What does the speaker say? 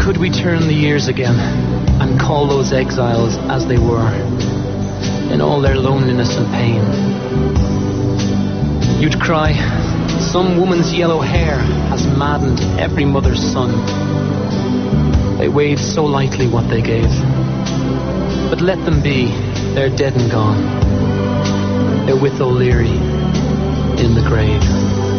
Could we turn the years again and call those exiles as they were, in all their loneliness and pain? You'd cry, some woman's yellow hair has maddened every mother's son. They weighed so lightly what they gave. But let them be, they're dead and gone. They're with O'Leary in the grave.